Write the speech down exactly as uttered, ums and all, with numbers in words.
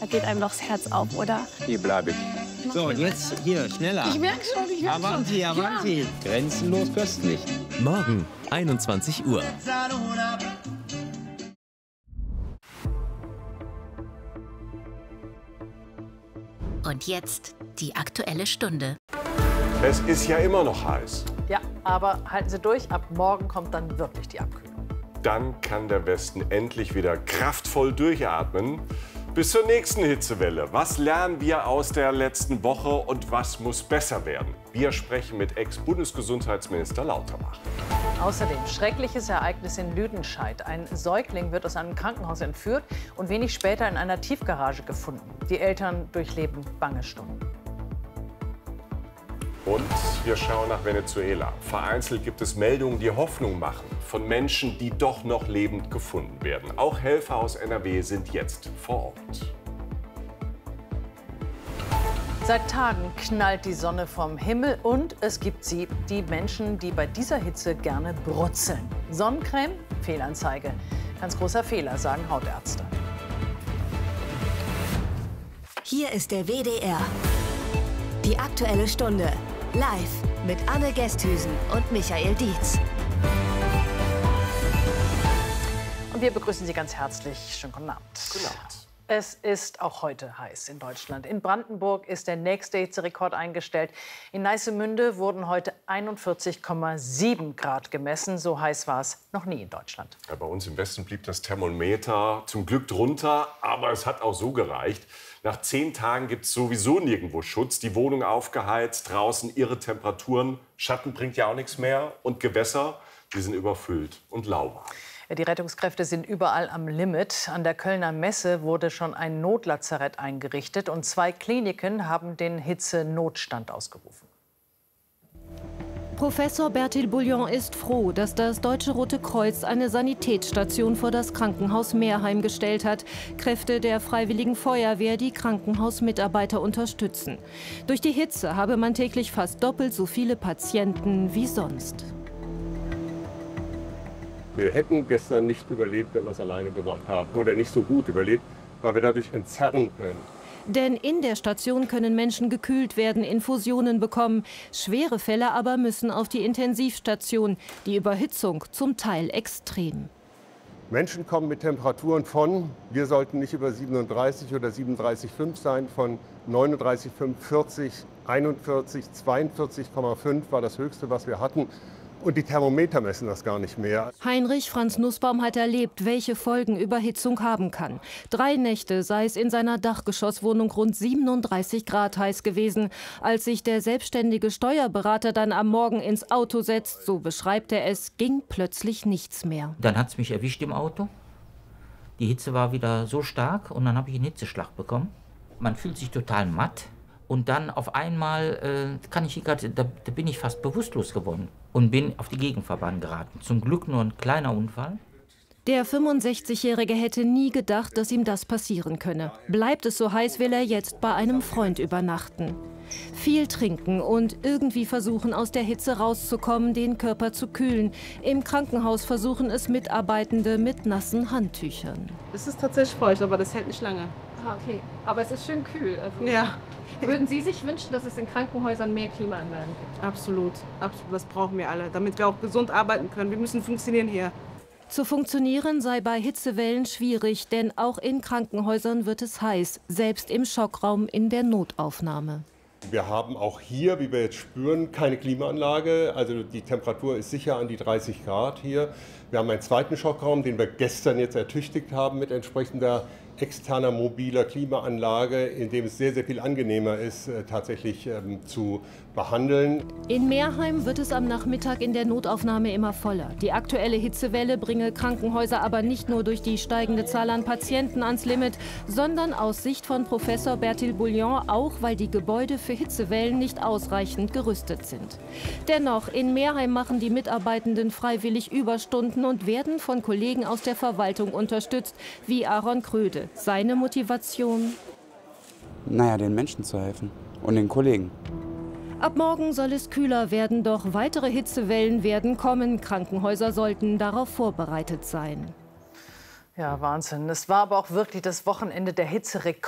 Da geht einem doch das Herz auf, oder? Hier bleibe ich. So, und jetzt hier, schneller. Ich merke schon, ich merke schon. Avanti, avanti. Ja. Grenzenlos köstlich. Morgen, einundzwanzig Uhr. Und jetzt die Aktuelle Stunde. Es ist ja immer noch heiß. Ja, aber halten Sie durch, ab morgen kommt dann wirklich die Abkühlung. Dann kann der Westen endlich wieder kraftvoll durchatmen. Bis zur nächsten Hitzewelle. Was lernen wir aus der letzten Woche und was muss besser werden? Wir sprechen mit Ex-Bundesgesundheitsminister Lauterbach. Außerdem schreckliches Ereignis in Lüdenscheid. Ein Säugling wird aus einem Krankenhaus entführt und wenig später in einer Tiefgarage gefunden. Die Eltern durchleben bange Stunden. Und wir schauen nach Venezuela. Vereinzelt gibt es Meldungen, die Hoffnung machen. Von Menschen, die doch noch lebend gefunden werden. Auch Helfer aus N R W sind jetzt vor Ort. Seit Tagen knallt die Sonne vom Himmel und es gibt sie, die Menschen, die bei dieser Hitze gerne brutzeln. Sonnencreme? Fehlanzeige. Ganz großer Fehler, sagen Hautärzte. Hier ist der W D R. Die Aktuelle Stunde. Live mit Anne Gesthüsen und Michael Dietz. Und wir begrüßen Sie ganz herzlich. Schönen guten Abend. Guten Abend. Es ist auch heute heiß in Deutschland. In Brandenburg ist der nächste Hitzerekord eingestellt. In Neissemünde wurden heute einundvierzig Komma sieben Grad gemessen. So heiß war es noch nie in Deutschland. Ja, bei uns im Westen blieb das Thermometer zum Glück drunter, aber es hat auch so gereicht. Nach zehn Tagen gibt es sowieso nirgendwo Schutz. Die Wohnung aufgeheizt, draußen irre Temperaturen. Schatten bringt ja auch nichts mehr. Und Gewässer, die sind überfüllt und lauwarm. Die Rettungskräfte sind überall am Limit. An der Kölner Messe wurde schon ein Notlazarett eingerichtet. Und zwei Kliniken haben den Hitzenotstand ausgerufen. Professor Bertil Bouillon ist froh, dass das Deutsche Rote Kreuz eine Sanitätsstation vor das Krankenhaus Meerheim gestellt hat. Kräfte der Freiwilligen Feuerwehr, die Krankenhausmitarbeiter unterstützen. Durch die Hitze habe man täglich fast doppelt so viele Patienten wie sonst. Wir hätten gestern nicht überlebt, wenn wir es alleine gemacht haben. Oder nicht so gut überlebt, weil wir dadurch entzerren können. Denn in der Station können Menschen gekühlt werden, Infusionen bekommen. Schwere Fälle aber müssen auf die Intensivstation. Die Überhitzung zum Teil extrem. Menschen kommen mit Temperaturen von, wir sollten nicht über siebenunddreißig oder siebenunddreißig Komma fünf sein, von neununddreißig Komma fünf, vierzig, einundvierzig, zweiundvierzig Komma fünf war das Höchste, was wir hatten. Und die Thermometer messen das gar nicht mehr. Heinrich Franz Nussbaum hat erlebt, welche Folgen Überhitzung haben kann. Drei Nächte sei es in seiner Dachgeschosswohnung rund siebenunddreißig Grad heiß gewesen. Als sich der selbstständige Steuerberater dann am Morgen ins Auto setzt, so beschreibt er es, ging plötzlich nichts mehr. Dann hat es mich erwischt im Auto. Die Hitze war wieder so stark und dann habe ich einen Hitzeschlag bekommen. Man fühlt sich total matt. Und dann auf einmal äh, kann ich grad, da, da bin ich fast bewusstlos geworden und bin auf die Gegenfahrbahn geraten. Zum Glück nur ein kleiner Unfall. Der fünfundsechzigjährige hätte nie gedacht, dass ihm das passieren könne. Bleibt es so heiß, will er jetzt bei einem Freund übernachten. Viel trinken und irgendwie versuchen, aus der Hitze rauszukommen, den Körper zu kühlen. Im Krankenhaus versuchen es Mitarbeitende mit nassen Handtüchern. Es ist tatsächlich feucht, aber das hält nicht lange. Ah, okay. Aber es ist schön kühl. Also ja. Würden Sie sich wünschen, dass es in Krankenhäusern mehr Klimaanlagen gibt? Absolut. Absolut. Das brauchen wir alle, damit wir auch gesund arbeiten können. Wir müssen funktionieren hier. Zu funktionieren sei bei Hitzewellen schwierig, denn auch in Krankenhäusern wird es heiß, selbst im Schockraum in der Notaufnahme. Wir haben auch hier, wie wir jetzt spüren, keine Klimaanlage. Also die Temperatur ist sicher an die dreißig Grad hier. Wir haben einen zweiten Schockraum, den wir gestern jetzt ertüchtigt haben mit entsprechender externer mobiler Klimaanlage, in dem es sehr, sehr viel angenehmer ist, äh, tatsächlich ähm, zu behandeln. In Meerheim wird es am Nachmittag in der Notaufnahme immer voller. Die aktuelle Hitzewelle bringe Krankenhäuser aber nicht nur durch die steigende Zahl an Patienten ans Limit, sondern aus Sicht von Professor Bertil Bouillon auch, weil die Gebäude für Hitzewellen nicht ausreichend gerüstet sind. Dennoch, in Meerheim machen die Mitarbeitenden freiwillig Überstunden und werden von Kollegen aus der Verwaltung unterstützt, wie Aaron Kröde. Seine Motivation? Naja, den Menschen zu helfen und den Kollegen. Ab morgen soll es kühler werden, doch weitere Hitzewellen werden kommen. Krankenhäuser sollten darauf vorbereitet sein. Ja, Wahnsinn. Es war aber auch wirklich das Wochenende der Hitzerekord.